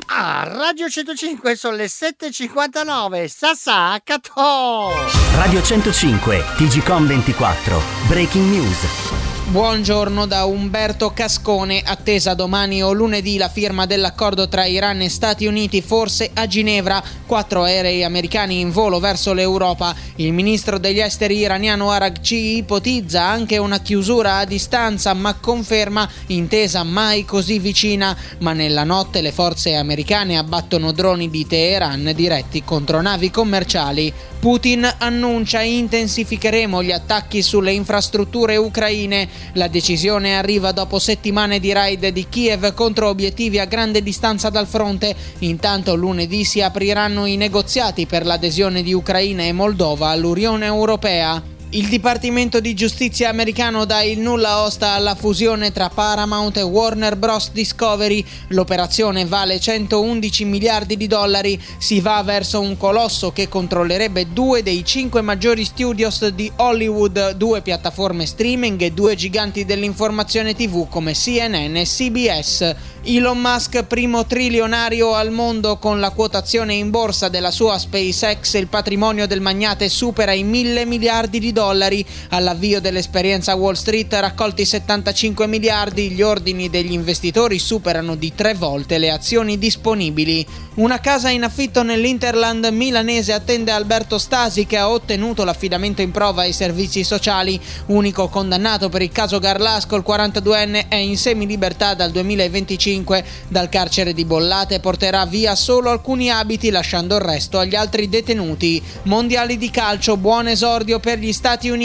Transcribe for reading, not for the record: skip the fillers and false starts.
A Radio 105 sono le 7:59. Sasà Catò. Radio 105, TGcom 24, Breaking News. Buongiorno da Umberto Cascone. Attesa domani o lunedì la firma dell'accordo tra Iran e Stati Uniti, forse a Ginevra. 4 aerei americani in volo verso l'Europa. Il ministro degli esteri iraniano Araghchi ipotizza anche una chiusura a distanza, ma conferma intesa mai così vicina. Ma nella notte le forze americane abbattono droni di Teheran diretti contro navi commerciali. Putin annuncia: intensificheremo gli attacchi sulle infrastrutture ucraine. La decisione arriva dopo settimane di raid di Kiev contro obiettivi a grande distanza dal fronte. Intanto lunedì si apriranno i negoziati per l'adesione di Ucraina e Moldova all'Unione Europea. Il Dipartimento di Giustizia americano dà il nulla osta alla fusione tra Paramount e Warner Bros. Discovery. L'operazione vale 111 miliardi di dollari. Si va verso un colosso che controllerebbe 2 dei 5 maggiori studios di Hollywood, 2 piattaforme streaming e 2 giganti dell'informazione TV come CNN e CBS. Elon Musk, primo trilionario al mondo. Con la quotazione in borsa della sua SpaceX, il patrimonio del magnate supera i 1.000 miliardi di dollari. All'avvio dell'esperienza Wall Street, raccolti 75 miliardi, gli ordini degli investitori superano di 3 volte le azioni disponibili. Una casa in affitto nell'Interland milanese attende Alberto Stasi, che ha ottenuto l'affidamento in prova ai servizi sociali. Unico condannato per il caso Garlasco, il 42enne è in semilibertà dal 2025. Dal carcere di Bollate porterà via solo alcuni abiti, lasciando il resto agli altri detenuti. Mondiali di calcio, buon esordio per gli Stati Uniti.